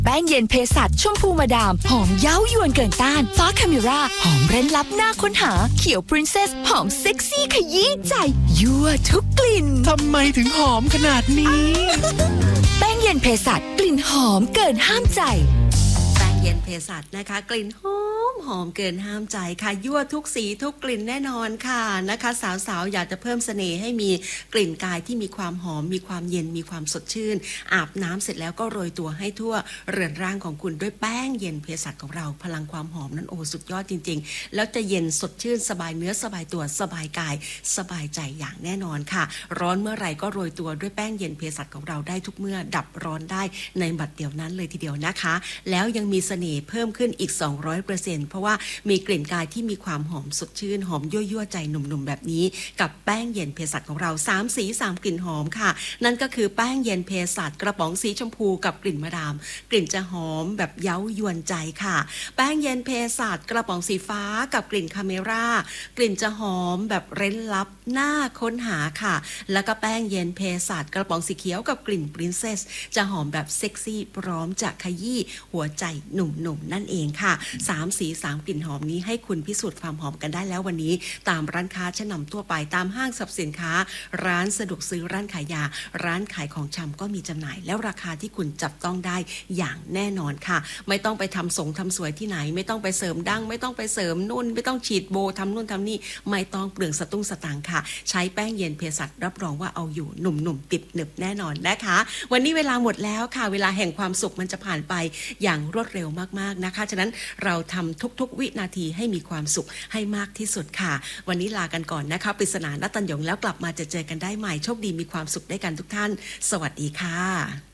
แป้งเย็นเภสัชชมพูมาดามหอมเย้ายวนเกินต้านฟ้าคาเมราหอมเร้นลับน่าค้นหาเขียวปรินเซสหอมเซ็กซี่ขยี้ใจยั่วทุกกลิ่นทำไมถึงหอมขนาดนี้แป้งเย็นเภสัชกลิ่นหอมเกินห้ามใจแป้งเย็นเภสัชนะคะกลิ่นหอมเกินห้ามใจค่ะยั่วทุกสีทุกกลิ่นแน่นอนค่ะนะคะสาวๆอยากจะเพิ่มเสน่ห์ให้มีกลิ่นกายที่มีความหอมมีความเย็นมีความสดชื่นอาบน้ำเสร็จแล้วก็โรยตัวให้ทั่วเรือนร่างของคุณด้วยแป้งเย็นเภสัชของเราพลังความหอมนั้นโอ้สุดยอดจริงๆแล้วจะเย็นสดชื่นสบายเนื้อสบายตัวสบายกายสบายใจอย่างแน่นอนค่ะร้อนเมื่อไหร่ก็โรยตัวด้วยแป้งเย็นเภสัชของเราได้ทุกเมื่อดับร้อนได้ในบัดเดียวนั้นเลยทีเดียวนะคะแล้วยังมีเสน่ห์เพิ่มขึ้นอีก 200%เพราะว่ามีกลิ่นกายที่มีความหอมสดชื่นหอมยั่วใจหนุ่มๆแบบนี้กับแป้งเย็นเภสัชของเรา3สี3กลิ่นหอมค่ะนั่นก็คือแป้งเย็นเภสัชกระป๋องสีชมพูกับกลิ่นมะดามกลิ่นจะหอมแบบเย้ายวนใจค่ะแป้งเย็นเภสัชกระป๋องสีฟ้ากับกลิ่นคาเมรากลิ่นจะหอมแบบเร้นลับน่าค้นหาค่ะแล้วก็แป้งเย็นเภสัชกระป๋องสีเขียวกับกลิ่นปรินเซสจะหอมแบบเซ็กซี่พร้อมจะขยี้หัวใจหนุ่มๆนั่นเองค่ะ3สี3กลิ่นหอมนี้ให้คุณพิสูจน์ความหอมกันได้แล้ววันนี้ตามร้านค้าชั้นนำทั่วไปตามห้างสรรพสินค้าร้านสะดวกซื้อร้านขายยาร้านขายของชำก็มีจำหน่ายแล้วราคาที่คุณจับต้องได้อย่างแน่นอนค่ะไม่ต้องไปทำสวยที่ไหนไม่ต้องไปเสริมดั้งไม่ต้องไปเสริมนุ่นไม่ต้องฉีดโบทำนู่นทำนี่ไม่ต้องเปลืองสตุ้งสตางค์ค่ะใช้แป้งเย็นเภสัชรับรองว่าเอาอยู่หนุ่มๆติดหนึบแน่นอนนะคะวันนี้เวลาหมดแล้วค่ะเวลาแห่งความสุขมันจะผ่านไปอย่างรวดเร็วมากๆนะคะฉะนั้นเราทำทุกๆวินาทีให้มีความสุขให้มากที่สุดค่ะวันนี้ลากันก่อนนะคะปริศนาณตัญญงแล้วกลับมาจะเจอกันได้ใหม่โชคดีมีความสุขได้กันทุกท่านสวัสดีค่ะ